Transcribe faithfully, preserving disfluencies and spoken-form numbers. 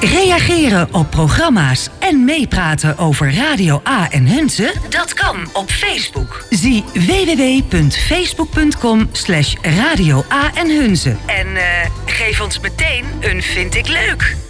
Reageren op programma's en meepraten over Radio A en Hunze? Dat kan op Facebook. Zie w w w punt facebook punt com slash radio A en Hunze. En uh, geef ons meteen een vind ik leuk.